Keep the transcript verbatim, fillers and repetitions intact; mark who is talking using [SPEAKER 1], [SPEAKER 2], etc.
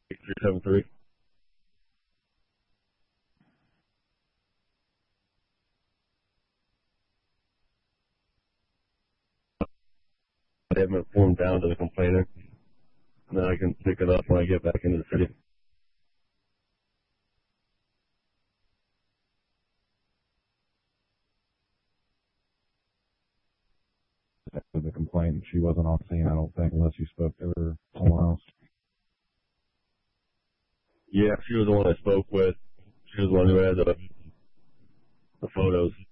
[SPEAKER 1] three seven three. I have it formed down to the complainant, and then I can pick it up when I get back into the city.
[SPEAKER 2] The complaint, she wasn't on scene, I don't think, unless you spoke to her or someone else.
[SPEAKER 1] Yeah, she was the one I spoke with. She was the one who had the, the photos.